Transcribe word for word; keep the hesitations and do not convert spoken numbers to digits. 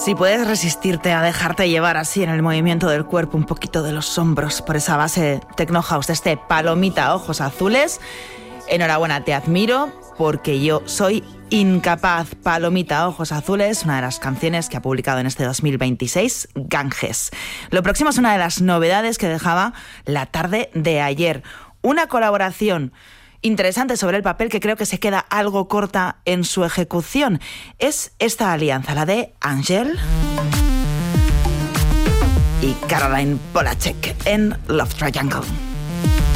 Si puedes resistirte a dejarte llevar así en el movimiento del cuerpo, un poquito de los hombros, por esa base techno house de este Palomita Ojos Azules, enhorabuena, te admiro, porque yo soy incapaz. Palomita Ojos Azules, una de las canciones que ha publicado en este dos mil veintiséis, Ganges. Lo próximo es una de las novedades que dejaba la tarde de ayer. Una colaboración interesante sobre el papel, que creo que se queda algo corta en su ejecución. Es esta alianza, la de Angèle y Caroline Polachek en Love Triangle.